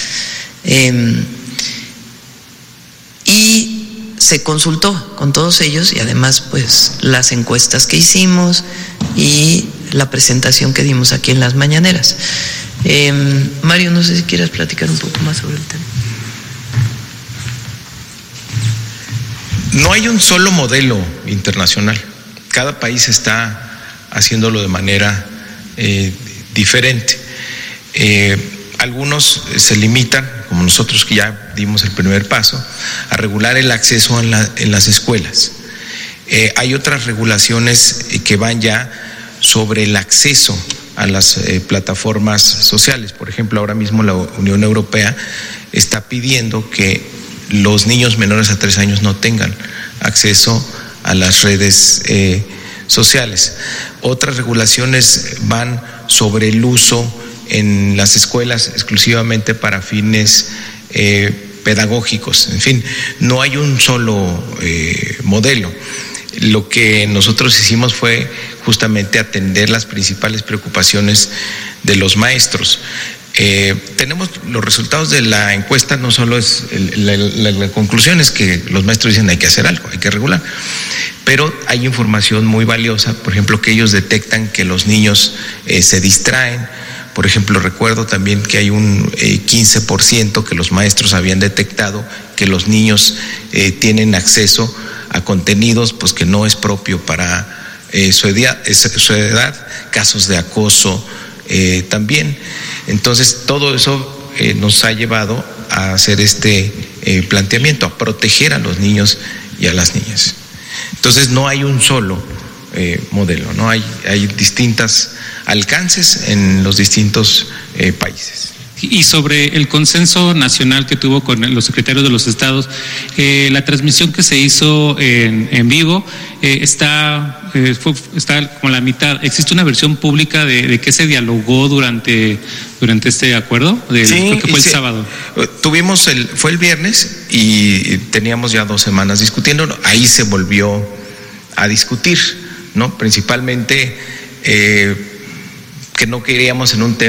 Y se consultó con todos ellos y además pues las encuestas que hicimos y la presentación que dimos aquí en las mañaneras. Mario, no sé si quieres platicar un poco más sobre el tema. No hay un solo modelo internacional. Cada país está haciéndolo de manera diferente. Algunos se limitan, como nosotros que ya dimos el primer paso, a regular el acceso en las escuelas. Hay otras regulaciones que van ya sobre el acceso a las plataformas sociales. Por ejemplo, ahora mismo la Unión Europea está pidiendo que los niños menores a 3 años no tengan acceso a las redes sociales. Otras regulaciones van sobre el uso en las escuelas exclusivamente para fines pedagógicos. En fin, no hay un solo modelo. Lo que nosotros hicimos fue justamente atender las principales preocupaciones de los maestros. Tenemos los resultados de la encuesta, no solo es la conclusión es que los maestros dicen hay que hacer algo, hay que regular, pero hay información muy valiosa, por ejemplo, que ellos detectan que los niños se distraen. Por ejemplo, recuerdo también que hay un 15% que los maestros habían detectado que los niños tienen acceso a contenidos pues que no es propio para su edad, casos de acoso también. Entonces, todo eso nos ha llevado a hacer este planteamiento, a proteger a los niños y a las niñas. Entonces, no hay un solo modelo, ¿no? Hay distintos alcances en los distintos países. Y sobre el consenso nacional que tuvo con los secretarios de los estados, la transmisión que se hizo en vivo está como la mitad. ¿Existe una versión pública de qué se dialogó durante este acuerdo? Sí, creo que fue el sábado. Fue el viernes y teníamos ya 2 semanas discutiendo. Ahí se volvió a discutir, ¿no? Principalmente que no queríamos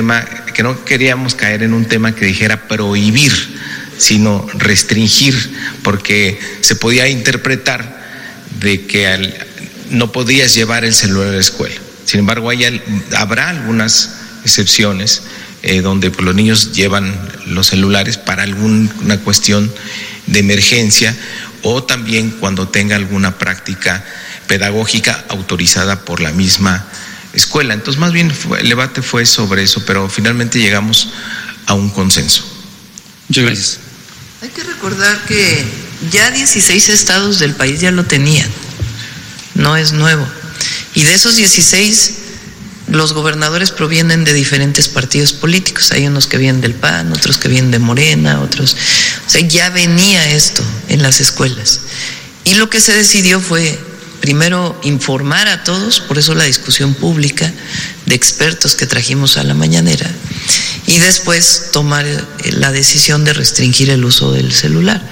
caer en un tema que dijera prohibir, sino restringir, porque se podía interpretar de que no podías llevar el celular a la escuela. Sin embargo, habrá algunas excepciones donde pues, los niños llevan los celulares para alguna cuestión de emergencia o también cuando tenga alguna práctica pedagógica autorizada por la misma escuela. Entonces, más bien el debate fue sobre eso, pero finalmente llegamos a un consenso. Muchas gracias. Hay que recordar que ya 16 estados del país ya lo tenían, no es nuevo. Y de esos 16, los gobernadores provienen de diferentes partidos políticos. Hay unos que vienen del PAN, otros que vienen de Morena, otros. O sea, ya venía esto en las escuelas. Y lo que se decidió fue primero informar a todos, por eso la discusión pública de expertos que trajimos a la mañanera, y después tomar la decisión de restringir el uso del celular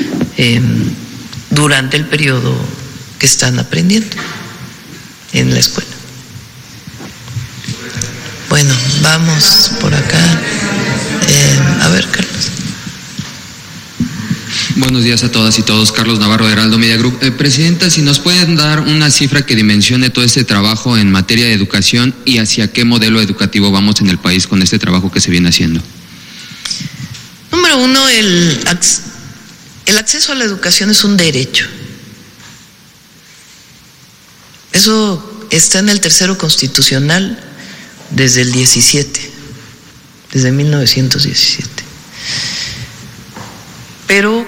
durante el periodo que están aprendiendo en la escuela. Bueno, vamos por acá. A ver, Carlos. Buenos días a todas y todos. Carlos Navarro de Heraldo Media Group. Presidenta, si nos pueden dar una cifra que dimensione todo este trabajo en materia de educación y hacia qué modelo educativo vamos en el país con este trabajo que se viene haciendo. Número 1, el acceso a la educación es un derecho. Eso está en el tercero constitucional desde el 17, desde 1917. Pero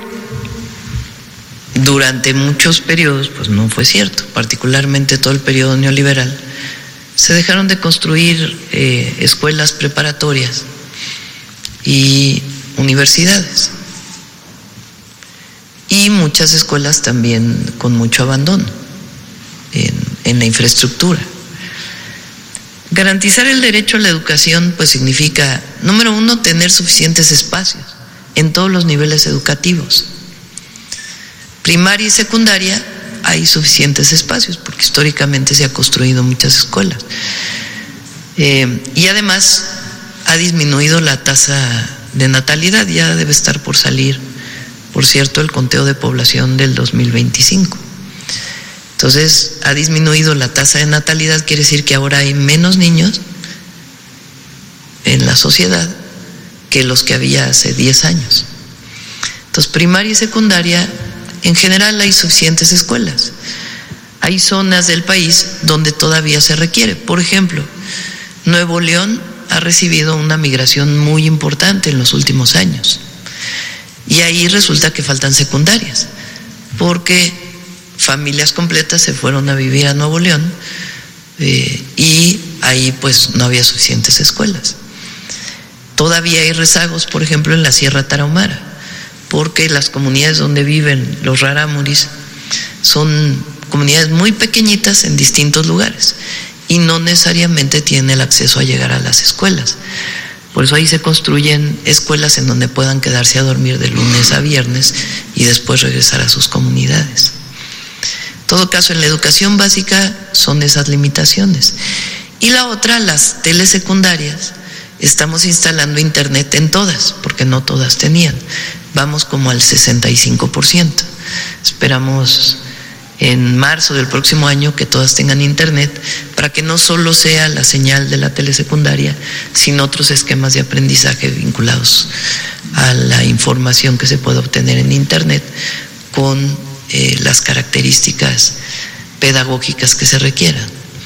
durante muchos periodos pues no fue cierto, particularmente todo el periodo neoliberal. Se dejaron de construir escuelas preparatorias y universidades, y muchas escuelas también con mucho abandono en la infraestructura. Garantizar el derecho a la educación pues significa, número uno, tener suficientes espacios en todos los niveles educativos. Primaria y secundaria hay suficientes espacios porque históricamente se ha construido muchas escuelas. Y además ha disminuido la tasa de natalidad, ya debe estar por salir, por cierto, el conteo de población del 2025. Entonces, ha disminuido la tasa de natalidad, quiere decir que ahora hay menos niños en la sociedad que los que había hace 10 años. Entonces, primaria y secundaria, en general hay suficientes escuelas. Hay zonas del país donde todavía se requiere. Por ejemplo, Nuevo León ha recibido una migración muy importante en los últimos años. Y ahí resulta que faltan secundarias, porque familias completas se fueron a vivir a Nuevo León y ahí pues no había suficientes escuelas. Todavía hay rezagos, por ejemplo, en la Sierra Tarahumara, porque las comunidades donde viven los rarámuris son comunidades muy pequeñitas en distintos lugares y no necesariamente tienen el acceso a llegar a las escuelas. Por eso ahí se construyen escuelas en donde puedan quedarse a dormir de lunes a viernes y después regresar a sus comunidades. En todo caso, en la educación básica son esas limitaciones. Y la otra, las telesecundarias, estamos instalando internet en todas, porque no todas tenían. Vamos como al 65%. Esperamos en marzo del próximo año que todas tengan internet, para que no solo sea la señal de la telesecundaria, sino otros esquemas de aprendizaje vinculados a la información que se puede obtener en internet con las características pedagógicas que se requieran.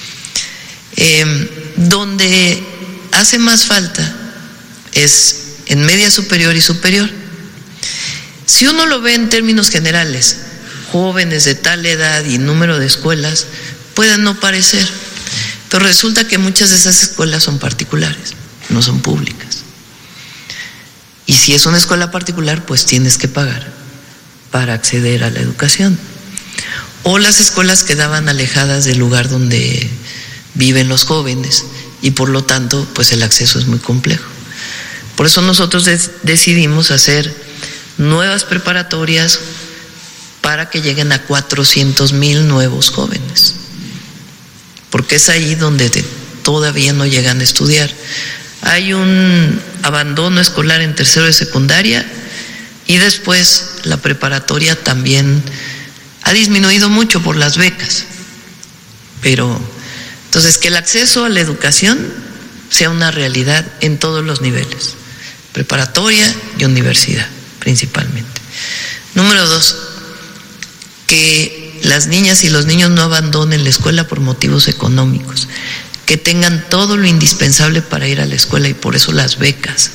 Donde hace más falta es en media superior y superior. Si uno lo ve en términos generales, jóvenes de tal edad y número de escuelas, pueden no parecer, pero resulta que muchas de esas escuelas son particulares, no son públicas. Y si es una escuela particular, pues tienes que pagar para acceder a la educación. O las escuelas quedaban alejadas del lugar donde viven los jóvenes y por lo tanto, pues el acceso es muy complejo. Por eso nosotros decidimos hacer nuevas preparatorias para que lleguen a 400,000 nuevos jóvenes, porque es ahí donde todavía no llegan a estudiar. Hay un abandono escolar en tercero de secundaria y después la preparatoria también ha disminuido mucho por las becas, pero entonces que el acceso a la educación sea una realidad en todos los niveles, preparatoria y universidad principalmente. Número 2, que las niñas y los niños no abandonen la escuela por motivos económicos, que tengan todo lo indispensable para ir a la escuela y por eso las becas.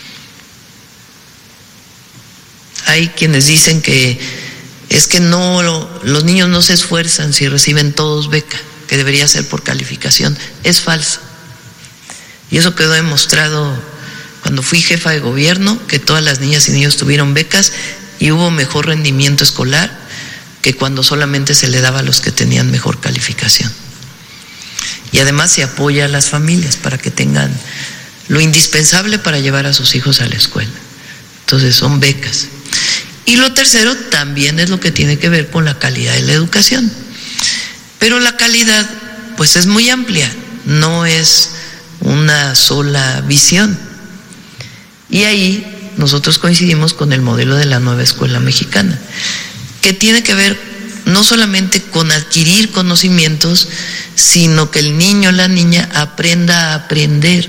Hay quienes dicen que es que no, los niños no se esfuerzan si reciben todos beca, que debería ser por calificación. Es falso. Y eso quedó demostrado cuando fui jefa de gobierno, que todas las niñas y niños tuvieron becas y hubo mejor rendimiento escolar que cuando solamente se le daba a los que tenían mejor calificación. Y además se apoya a las familias para que tengan lo indispensable para llevar a sus hijos a la escuela. Entonces son becas. Y lo tercero también es lo que tiene que ver con la calidad de la educación. Pero la calidad pues es muy amplia, no es una sola visión. Y ahí nosotros coincidimos con el modelo de la nueva escuela mexicana, que tiene que ver no solamente con adquirir conocimientos, sino que el niño o la niña aprenda a aprender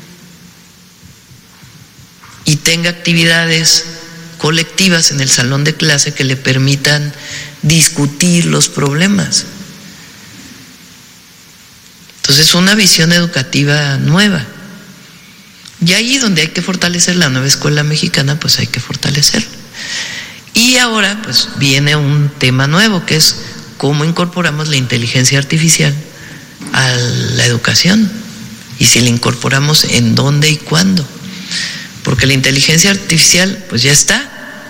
y tenga actividades colectivas en el salón de clase que le permitan discutir los problemas. Entonces, una visión educativa nueva. Y ahí donde hay que fortalecer la nueva escuela mexicana, pues hay que fortalecerla. Y ahora pues viene un tema nuevo, que es cómo incorporamos la inteligencia artificial a la educación, y si la incorporamos en dónde y cuándo, porque la inteligencia artificial pues ya está.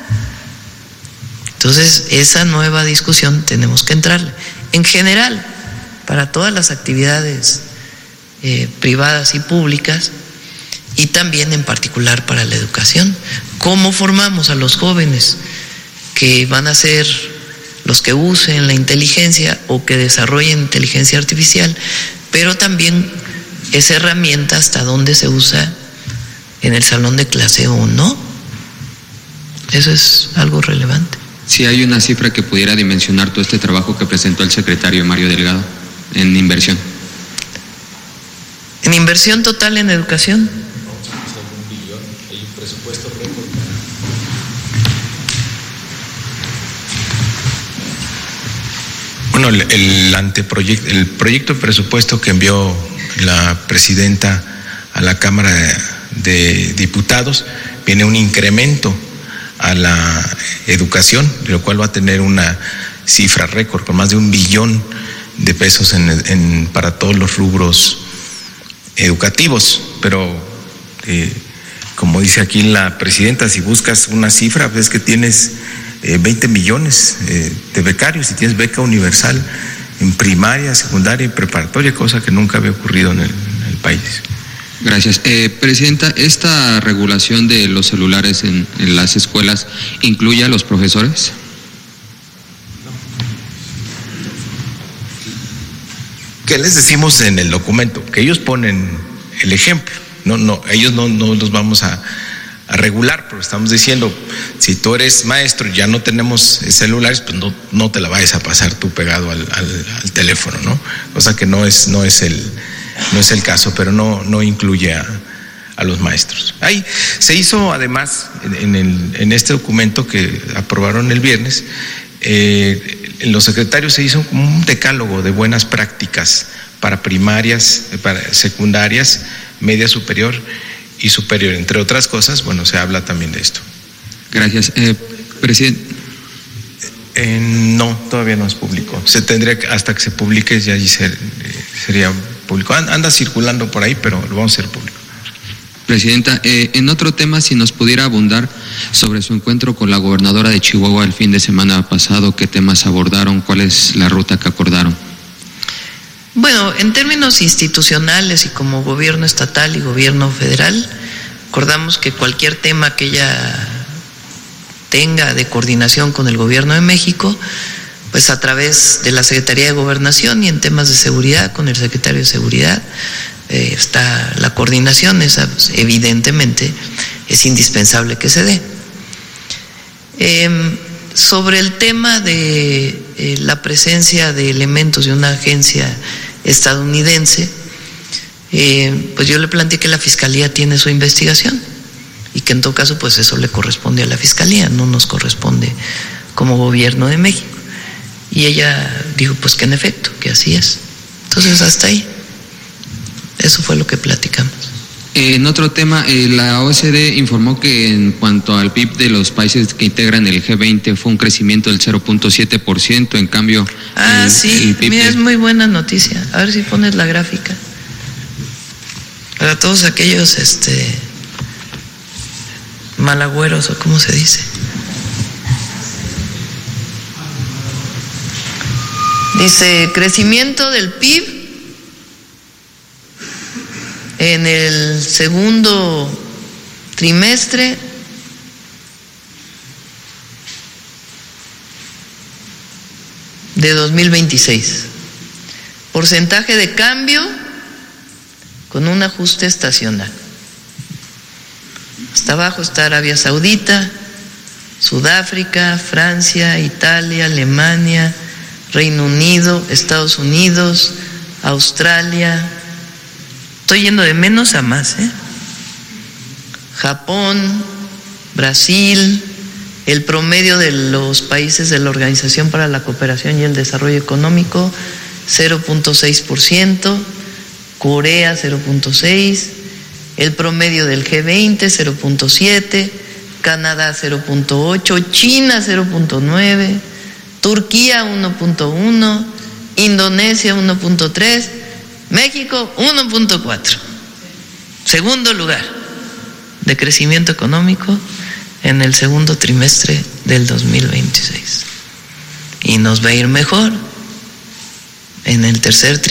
Entonces esa nueva discusión tenemos que entrarle en general para todas las actividades privadas y públicas, y también en particular para la educación. ¿Cómo formamos a los jóvenes que van a ser los que usen la inteligencia o que desarrollen inteligencia artificial? Pero también esa herramienta, hasta dónde se usa en el salón de clase o no. Eso es algo relevante. Si hay una cifra que pudiera dimensionar todo este trabajo que presentó el secretario Mario Delgado en inversión. En inversión total en educación. Bueno, el proyecto de presupuesto que envió la presidenta a la Cámara de Diputados viene un incremento a la educación, de lo cual va a tener una cifra récord con más de 1 billón de pesos para todos los rubros educativos. Pero como dice aquí la presidenta, si buscas una cifra, ves que tienes 20 millones de becarios, y tienes beca universal en primaria, secundaria y preparatoria, cosa que nunca había ocurrido en el país. Gracias. Presidenta, ¿esta regulación de los celulares en las escuelas incluye a los profesores? ¿Qué les decimos en el documento? Que ellos ponen el ejemplo. Ellos no los vamos a regular, pero estamos diciendo, si tú eres maestro y ya no tenemos celulares, pues no te la vayas a pasar tú pegado al teléfono, ¿no? Cosa que no es el caso, pero no incluye a los maestros. Ahí se hizo además en este documento que aprobaron el viernes, en los secretarios se hizo como un decálogo de buenas prácticas para primarias, para secundarias, media superior y superior, entre otras cosas. Bueno, se habla también de esto. Gracias. Presidente. No, todavía no es público. Se tendría que, hasta que se publique, ya allí sería público. Anda circulando por ahí, pero lo vamos a hacer público. Presidenta, en otro tema, si nos pudiera abundar sobre su encuentro con la gobernadora de Chihuahua el fin de semana pasado, ¿qué temas abordaron? ¿Cuál es la ruta que acordaron? Bueno, en términos institucionales y como gobierno estatal y gobierno federal, acordamos que cualquier tema que ella tenga de coordinación con el gobierno de México, pues a través de la Secretaría de Gobernación, y en temas de seguridad con el secretario de Seguridad, está la coordinación. Esa pues, evidentemente es indispensable que se dé. Sobre el tema de la presencia de elementos de una agencia estadounidense, pues yo le planteé que la Fiscalía tiene su investigación y que en todo caso pues eso le corresponde a la Fiscalía, no nos corresponde como gobierno de México. Y ella dijo pues que en efecto, que así es. Entonces hasta ahí, eso fue lo que platicamos. En otro tema, la OCDE informó que en cuanto al PIB de los países que integran el G20 fue un crecimiento del 0.7%, en cambio... el PIB mira, es muy buena noticia. A ver si pones la gráfica. Para todos aquellos malagüeros, o cómo se dice. Dice, crecimiento del PIB en el segundo trimestre de 2026. Porcentaje de cambio con un ajuste estacional. Hasta abajo está Arabia Saudita, Sudáfrica, Francia, Italia, Alemania, Reino Unido, Estados Unidos, Australia. Estoy yendo de menos a más, Japón, Brasil, el promedio de los países de la Organización para la Cooperación y el Desarrollo Económico, 0.6%, Corea 0.6%, el promedio del G20 0.7%, Canadá 0.8, China 0.9, Turquía 1.1, Indonesia 1.3, México 1.4. Segundo lugar de crecimiento económico en el segundo trimestre del 2026. Y nos va a ir mejor en el tercer trimestre.